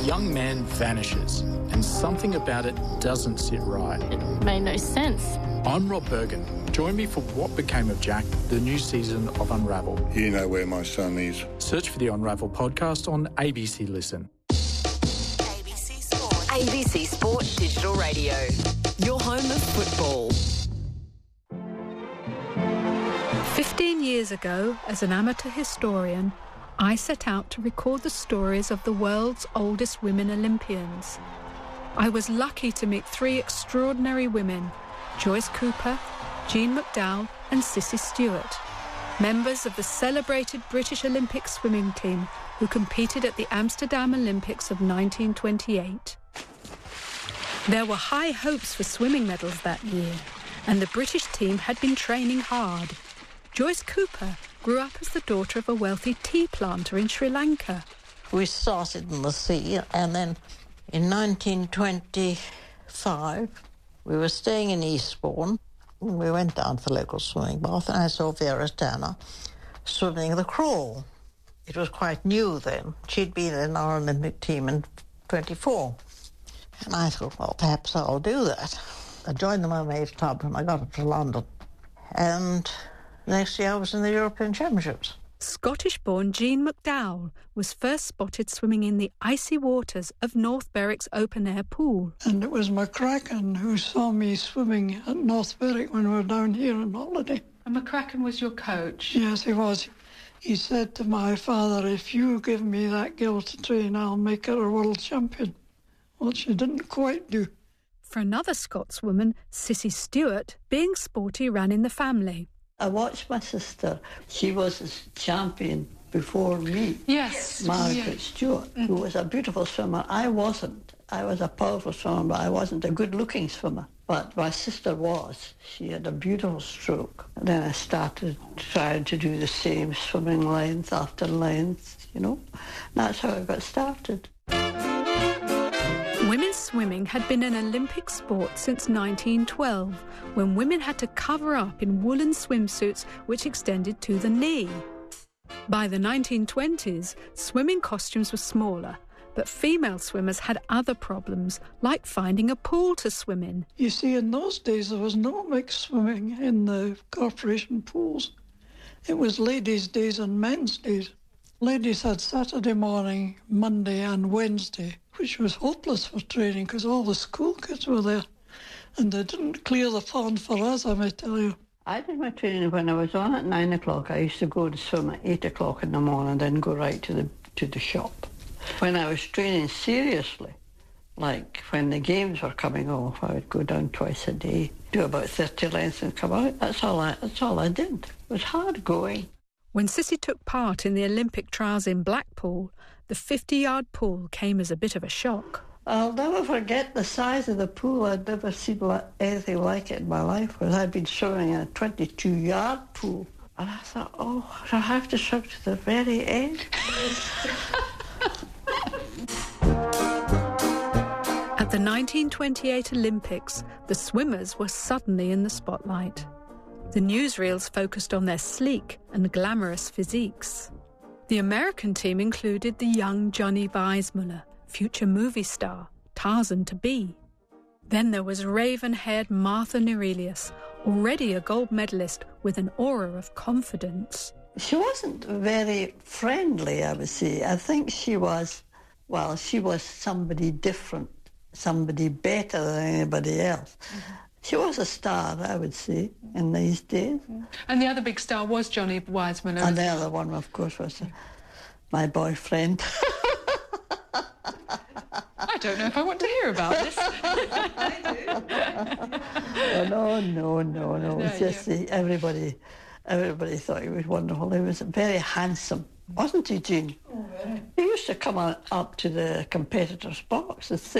young man vanishes and something about it doesn't sit right. It made no sense. I'm Rob Bergen. Join me for What Became of Jack, the new season of Unravel. You know where my son is. Search for the Unravel podcast on ABC Listen. ABC Sport. ABC Sport Digital Radio. Your home of football. 15 years ago, as an amateur historian, I set out to record the stories of the world's oldest women Olympians. I was lucky to meet three extraordinary women, Joyce Cooper, Jean McDowell and Sissy Stewart, members of the celebrated British Olympic swimming team who competed at the Amsterdam Olympics of 1928. There were high hopes for swimming medals that year, and the British team had been training hard. Joyce Cooper grew up as the daughter of a wealthy tea planter in Sri Lanka. We started in the sea, and then in 1925, we were staying in Eastbourne. We went down to the local swimming bath, and I saw Vera Turner swimming the crawl. It was quite new then. She'd been in our Olympic team in 24. And I thought, well, perhaps I'll do that. I joined the Mermaid Club, and I got up to London. And next year I was in the European Championships. Scottish-born Jean McDowell was first spotted swimming in the icy waters of North Berwick's open-air pool. And it was McCracken who saw me swimming at North Berwick when we were down here on holiday. And McCracken was your coach? Yes, he was. He said to my father, if you give me that girl to train, I'll make her a world champion. Well, she didn't quite do. For another Scotswoman, Sissy Stewart, being sporty ran in the family. I watched my sister. She was a champion before me. Yes. Margaret Stewart, who was a beautiful swimmer. I wasn't. I was a powerful swimmer, but I wasn't a good-looking swimmer. But my sister was. She had a beautiful stroke. And then I started trying to do the same, swimming length after length, you know. And that's how I got started. Women's swimming had been an Olympic sport since 1912, when women had to cover up in woolen swimsuits which extended to the knee. By the 1920s, swimming costumes were smaller, but female swimmers had other problems, like finding a pool to swim in. You see, in those days, there was no mixed swimming in the corporation pools. It was ladies' days and men's days. Ladies had Saturday morning, Monday and Wednesday, which was hopeless for training because all the school kids were there. And they didn't clear the pond for us, I may tell you. I did my training when I was on at 9 o'clock. I used to go to swim at 8 o'clock in the morning, then go right to the shop. When I was training seriously, like when the games were coming off, I would go down twice a day, do about 30 lengths and come out. That's all I did. It was hard going. When Sissy took part in the Olympic trials in Blackpool, the 50-yard pool came as a bit of a shock. I'll never forget the size of the pool. I'd never seen anything like it in my life. I'd been swimming in a 22-yard pool. And I thought, oh, I have to swim to the very end. At the 1928 Olympics, the swimmers were suddenly in the spotlight. The newsreels focused on their sleek and glamorous physiques. The American team included the young Johnny Weissmuller, future movie star, Tarzan to be. Then there was raven-haired Martha Neurelius, already a gold medalist with an aura of confidence. She wasn't very friendly, I would say. I think she was somebody different, somebody better than anybody else. Mm-hmm. She was a star, I would say, in these days. And the other big star was Johnny Weissmuller. And the other one, of course, was my boyfriend. I don't know if I want to hear about this. I do. No. It's just everybody thought he was wonderful. He was very handsome, wasn't he, Jean? Oh, very. He used to come up to the competitors' box and